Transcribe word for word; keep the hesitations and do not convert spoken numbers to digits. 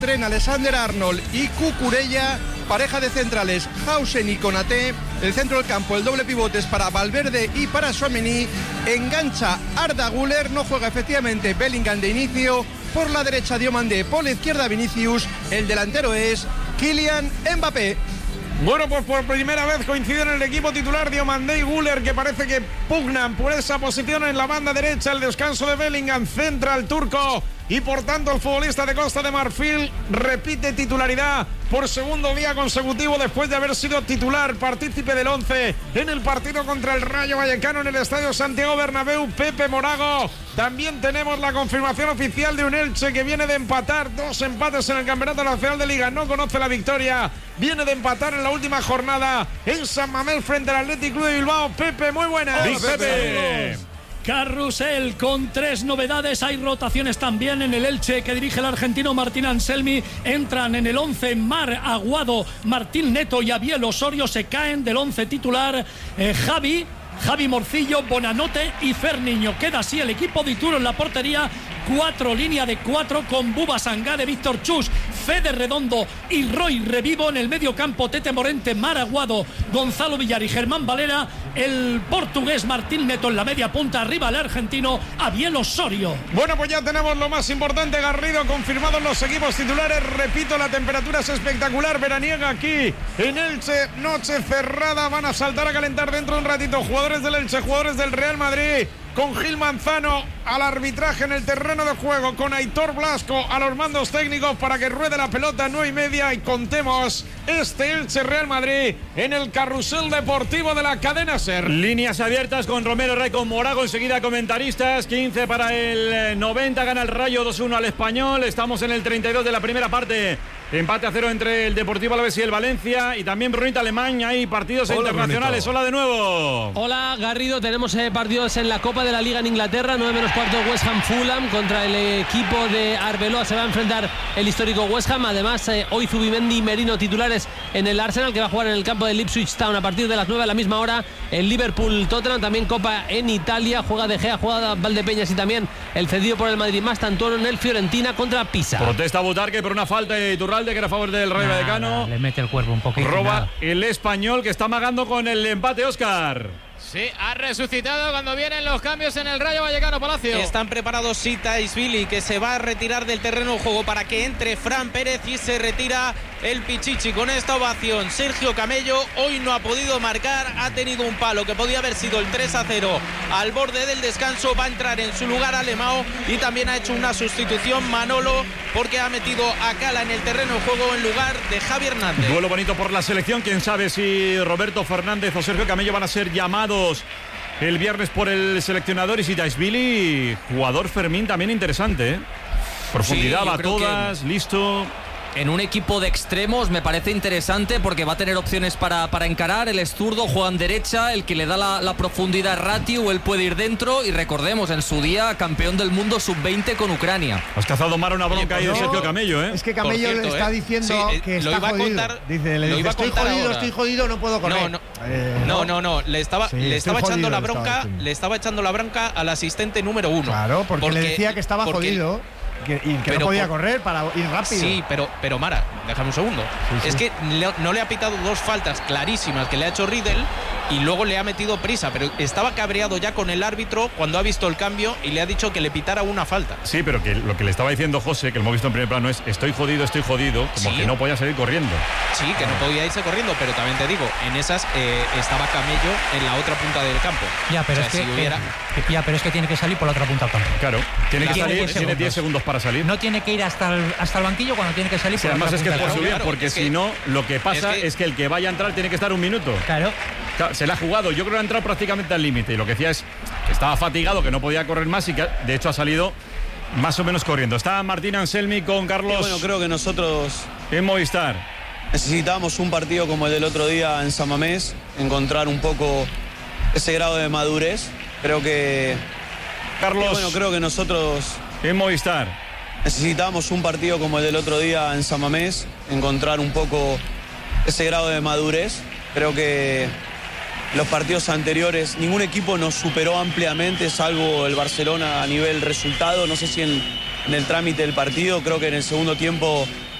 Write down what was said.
Tren, Alexander Arnold y Cucurella, pareja de centrales Hausen y Konaté, el centro del campo, el doble pivotes para Valverde y para Tchouaméni, engancha Arda Güler, no juega efectivamente Bellingham de inicio, por la derecha Diomandé, por la izquierda Vinicius, el delantero es Kylian Mbappé. Bueno, pues por primera vez coinciden en el equipo titular Diomandé y Güler, que parece que pugnan por esa posición en la banda derecha. El descanso de Bellingham, centra al turco y por tanto el futbolista de Costa de Marfil repite titularidad por segundo día consecutivo después de haber sido titular, partícipe del once en el partido contra el Rayo Vallecano en el Estadio Santiago Bernabéu, Pepe Morago. También tenemos la confirmación oficial de un Elche que viene de empatar, dos empates en el Campeonato Nacional de Liga, no conoce la victoria, viene de empatar en la última jornada en San Mamés frente al Athletic Club de Bilbao. Pepe, muy buenas. Hola, Pepe. Carrusel con tres novedades, hay rotaciones también en el Elche que dirige el argentino Martín Anselmi. Entran en el once Mar Aguado, Martín Neto y Abiel Osorio, se caen del once titular eh, Javi Javi Morcillo, Bonanote y Ferniño. Queda así el equipo de Ituro en la portería. Cuatro, línea de cuatro con Buba Sangare, Víctor Chus, Fede Redondo y Roy Revivo. En el medio campo Tete Morente, Maraguado, Gonzalo Villar y Germán Valera. El portugués Martín Neto en la media punta. Arriba el argentino Abiel Osorio. Bueno, pues ya tenemos lo más importante, Garrido, confirmados los equipos titulares. Repito, la temperatura es espectacular, veraniega aquí en Elche, noche cerrada. Van a saltar a calentar dentro de un ratito jugadores del Elche, jugadores del Real Madrid, con Gil Manzano al arbitraje en el terreno de juego, con Aitor Blasco a los mandos técnicos para que ruede la pelota. Nueve y media y contemos este Elche Real Madrid en el carrusel deportivo de la cadena SER. Líneas abiertas con Romero Rey, con Morago, enseguida comentaristas. Quince para el noventa, gana el Rayo dos uno al Español. Estamos en el treinta y dos de la primera parte. Empate a cero entre el Deportivo Alavés y el Valencia. Y también Brunita Alemán. Hay partidos Hola, internacionales. Brunito. Hola de nuevo. Hola Garrido, tenemos eh, partidos en la Copa de la Liga en Inglaterra. nueve menos cuarto West Ham Fulham contra el equipo de Arbeloa. Se va a enfrentar el histórico West Ham. Además eh, hoy Zubimendi y Merino titulares en el Arsenal, que va a jugar en el campo del Ipswich Town a partir de las nueve a la misma hora. El Liverpool Tottenham, también Copa en Italia. Juega De Gea, juega Valdepeñas y también el cedido por el Madrid Mastantuono en el Fiorentina contra Pisa. Protesta Butarque por una falta de Iturralde que era a favor del Rayo Vallecano. Le mete el cuerpo un poquito. Roba nada. El Español, que está amagando con el empate, Óscar. Sí, ha resucitado cuando vienen los cambios en el Rayo Vallecano, Palacio. Están preparados Sita Isbili, que se va a retirar del terreno de juego para que entre Fran Pérez, y se retira el Pichichi. Con esta ovación, Sergio Camello hoy no ha podido marcar, ha tenido un palo que podía haber sido el tres a cero al borde del descanso. Va a entrar en su lugar Alemão y también ha hecho una sustitución Manolo, porque ha metido a Cala en el terreno de juego en lugar de Javi Hernández. Duelo bonito por la selección. Quién sabe si Roberto Fernández o Sergio Camello van a ser llamados el viernes por el seleccionador. Y Sitaisvili, jugador Fermín también interesante, ¿eh? Profundidad, sí, va todas, listo. En un equipo de extremos me parece interesante porque va a tener opciones para, para encarar. Él es zurdo, juega en derecha, el que le da la, la profundidad Ratiu, él puede ir dentro. Y recordemos, en su día, campeón del mundo sub veinte con Ucrania. Has cazado Mara una bronca ahí de Sergio Camello, ¿eh? Es que Camello cierto, le está ¿eh? diciendo sí, que lo está iba a jodido. Contar, dice, le lo dice, iba a estoy contar jodido, ahora. estoy jodido, no puedo correr. No, no, eh, no, no, no, le estaba, sí, le estaba echando jodido, la le bronca, estaba le estaba echando la bronca al asistente número uno. Claro, porque, porque le decía que estaba porque, jodido. Que, y que pero no podía por, correr para ir rápido. Sí, pero, pero Mara, déjame un segundo. Sí, sí. Es que le, no le ha pitado dos faltas clarísimas que le ha hecho Riedel y luego le ha metido prisa, pero estaba cabreado ya con el árbitro cuando ha visto el cambio y le ha dicho que le pitara una falta. Sí, pero que lo que le estaba diciendo José, que lo hemos visto en primer plano, es estoy jodido, estoy jodido, como sí. que no podía salir corriendo. Sí, que no podía irse corriendo, pero también te digo, en esas eh, estaba Camello en la otra punta del campo. Ya, pero, o sea, es que, si hubiera... que, ya, pero es que tiene que salir por la otra punta del campo. Claro, tiene que salir, diez tiene diez segundos para salir. No tiene que ir hasta el, hasta el banquillo cuando tiene que salir sí, por además la es otra que punta por su bien, claro, porque es si que, no, lo que pasa es que, es que el que vaya a entrar tiene que estar un minuto. Claro. Se la ha jugado, yo creo que ha entrado prácticamente al límite. Y lo que decía es que estaba fatigado, que no podía correr más y que de hecho ha salido más o menos corriendo. Está Martín Anselmi con Carlos. Sí, bueno, creo que nosotros en Movistar necesitamos un partido como el del otro día en San Mamés, encontrar un poco ese grado de madurez. Creo que Carlos. Sí, bueno, creo que nosotros en Movistar necesitamos un partido como el del otro día en San Mamés, encontrar un poco ese grado de madurez. Creo que los partidos anteriores ningún equipo nos superó ampliamente, salvo el Barcelona a nivel resultado. No sé si en, en el trámite del partido, creo que en el segundo tiempo